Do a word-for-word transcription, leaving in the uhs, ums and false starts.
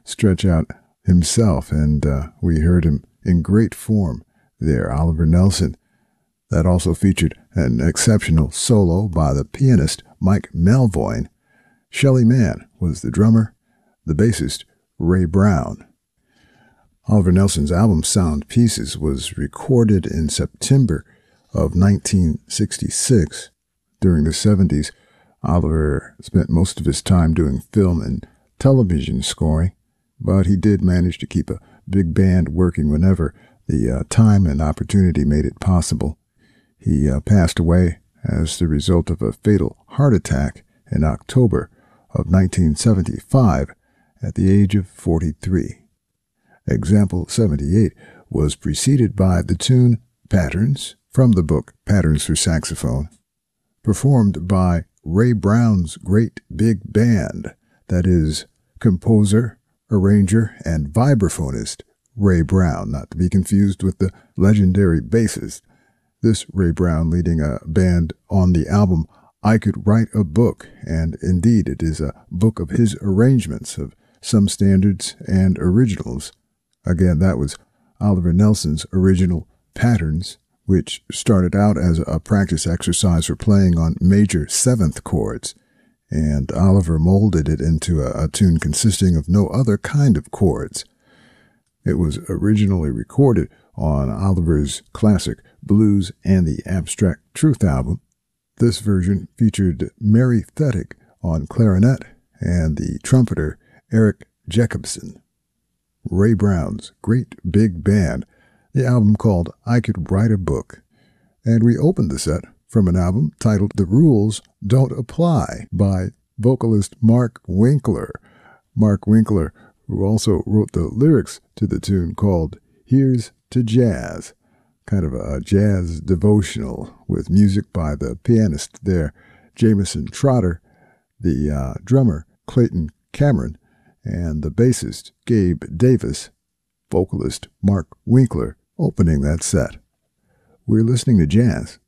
stretch out himself, and uh, we heard him in great form there, Oliver Nelson. That also featured an exceptional solo by the pianist Mike Melvoin. Shelly Manne was the drummer, the bassist Ray Brown. Oliver Nelson's album Sound Pieces was recorded in September of nineteen sixty-six. During the seventies, Oliver spent most of his time doing film and television scoring, but he did manage to keep a big band working whenever the uh, time and opportunity made it possible. He uh, passed away as the result of a fatal heart attack in October of nineteen seventy-five at the age of forty-three. Example seventy-eight was preceded by the tune Patterns from the book Patterns for Saxophone, performed by Ray Brown's Great Big Band, that is, composer, arranger, and vibraphonist Ray Brown, not to be confused with the legendary bassist. This Ray Brown leading a band on the album I Could Write a Book, and indeed it is a book of his arrangements of some standards and originals. Again, that was Oliver Nelson's original Patterns, which started out as a practice exercise for playing on major seventh chords, and Oliver molded it into a, a tune consisting of no other kind of chords. It was originally recorded on Oliver's classic Blues and the Abstract Truth album. This version featured Mary Theddick on clarinet and the trumpeter Eric Jacobson. Ray Brown's Great Big Band, the album called I Could Write a Book. And we opened the set from an album titled The Rules Don't Apply by vocalist Mark Winkler. Mark Winkler, who also wrote the lyrics to the tune called Here's to Jazz, kind of a jazz devotional with music by the pianist there, Jameson Trotter, the uh, drummer, Clayton Cameron, and the bassist, Gabe Davis, vocalist Mark Winkler, opening that set. We're listening to jazz